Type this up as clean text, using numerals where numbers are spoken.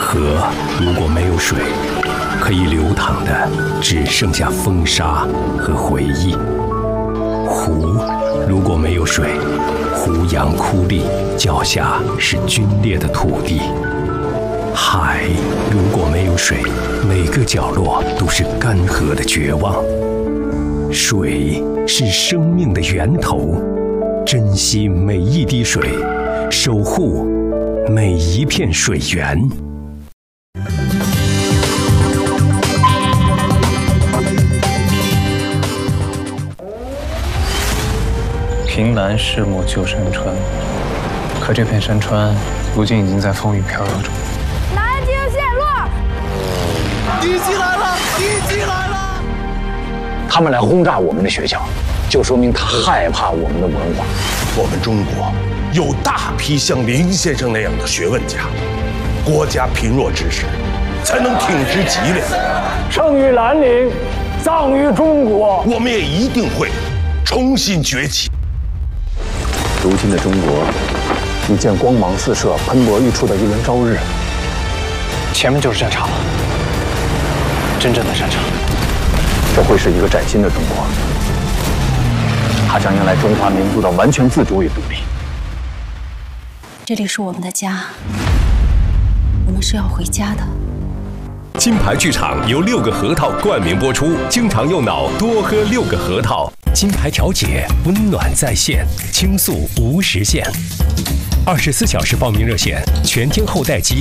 河如果没有水，可以流淌的只剩下风沙和回忆。湖如果没有水，湖洋枯立，脚下是皲裂的土地。海如果没有水，每个角落都是干涸的绝望。水是生命的源头，珍惜每一滴水，守护每一片水源。 凭栏拭目旧山川，可这片山川如今已经在风雨飘摇中。 南京陷落！ 敌机来了！敌机来了！ 他们来轰炸我们的学校，就说明他害怕我们的文化。 我们中国有大批像林先生那样的学问家，国家贫弱之时，才能挺直脊梁。 生于兰陵，葬于中国。 我们也一定会重新崛起。 如今的中国，已见光芒四射、喷薄欲出的一轮朝日。 前面就是战场了，真正的战场。 这会是一个崭新的中国，它将迎来中华民族的完全自主与独立。 这里是我们的家，我们是要回家的。 金牌剧场由6个核桃冠名播出，经常用脑，多喝6个核桃。金牌调解，温暖在线，倾诉无时限。24小时报名热线，全天候待机